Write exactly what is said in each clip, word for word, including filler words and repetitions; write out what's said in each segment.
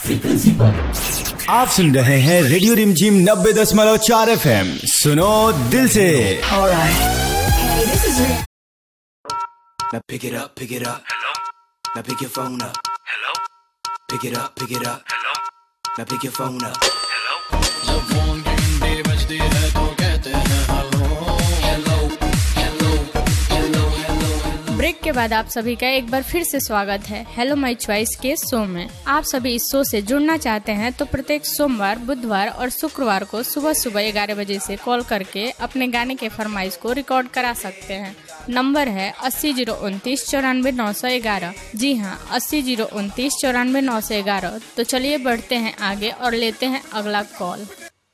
Frequency पर आप सुन रहे हैं रेडियो रिमझिम नब्बे दशमलव चार एफ एम। सुनो दिल से। Now pick it up, pick it up. Hello. Now pick your phone up. Hello. Pick it up, pick it up. Hello. Now pick your phone up. Hello. जब फोन की घंटी बजती है तो कहते हैं hello hello hello hello hello. Break के बाद आप सभी का एक बार फिर से स्वागत है हेलो माय चॉइस के शो में। आप सभी इस शो से जुड़ना चाहते हैं तो प्रत्येक सोमवार, बुधवार और शुक्रवार को सुबह सुबह ग्यारह बजे से कॉल करके अपने गाने के फरमाइश को रिकॉर्ड करा सकते हैं। नंबर है अस्सी जीरो उनतीस चौरानवे नौ सौ ग्यारह। जी हाँ, अस्सी जीरो उनतीस चौरानवे नौ सौ ग्यारह। तो चलिए बढ़ते हैं आगे और लेते हैं अगला कॉल।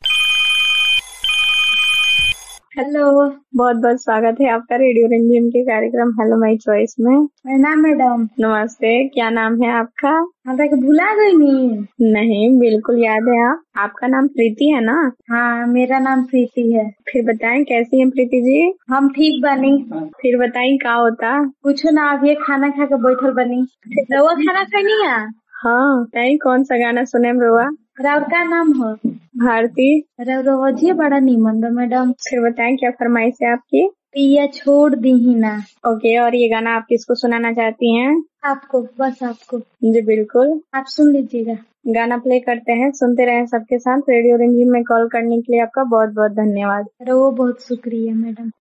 हेलो, बहुत बहुत स्वागत है आपका रेडियो रिमझिम के कार्यक्रम हेलो माय चॉइस में। प्रणाम मैडम। नमस्ते, क्या नाम है आपका? हाँ तक भुला गई नहीं? नहीं, बिल्कुल याद है। आप आपका नाम प्रीति है ना? हाँ, मेरा नाम प्रीति है। फिर बताएं कैसी हैं प्रीति जी? हम ठीक बनी। फिर बताएं क्या होता? कुछ ना, अभी खाना खा के बैठल बनी। रउआ खाना खानी है? हाँ, बताइए कौन सा गाना सुने रउआ? राउर का नाम हो? भारती। रउआ बड़ा नीमन बा मैडम। फिर बताएं क्या फरमाइश है आपकी? पिया छोड़ दी ही ना। ओके, और ये गाना आप किसको सुनाना चाहती हैं? आपको, बस आपको। जी बिल्कुल, आप सुन लीजिएगा। गाना प्ले करते हैं, सुनते रहें सबके साथ। रेडियो रिमझिम में कॉल करने के लिए आपका बहुत बहुत धन्यवाद। रउआ बहुत शुक्रिया मैडम।